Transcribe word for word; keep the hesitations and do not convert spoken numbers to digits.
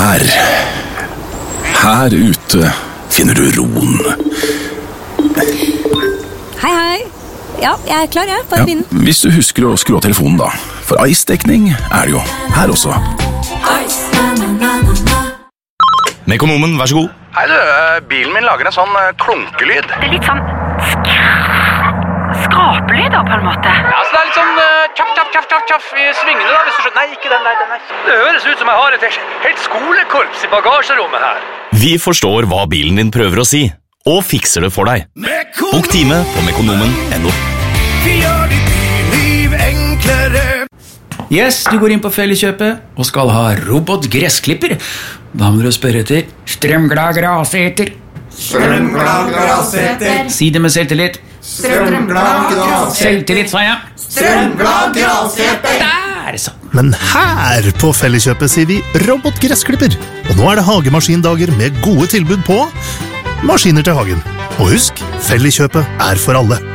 Her, her ute finner du roen. Hei, hei. Ja, jeg er klar, jeg, på Ja, bilen. hvis du husker å skru av telefonen da. For Ice-dekning er det jo her også. Mekonomen, vær så god. Hei du, eh, bilen min lager en sånn eh, klunkelyd. Det er litt sånn skrapelyder på en måte. Ja, så det er litt sånn uh, tjaff, tjaff, tjaff, tjaff, tjaff i svingene da, hvis du skjønner. Nei, ikke den, nei, den er. Det høres ut som jeg har et helt, helt skolekorps i bagasjerommet her. Vi forstår hva bilen din prøver å si, og fikser det for deg. Bok time på mekonomen punktum no. Vi gjør ditt liv enklere. Yes, du går inn på Felleskjøpet og skal ha robotgressklipper. Da må du spørre etter strømglad graseter. Strømglad graseter. Si det med selvtillit. Strømglad graseter. Selvtillit, sa jeg. Strømglad graseter. Der, så. Men her på Felleskjøpet sier vi robotgressklipper. Og nå er det hagemaskindager med gode tilbud på maskiner til hagen. Og husk, Felleskjøpet er for alle.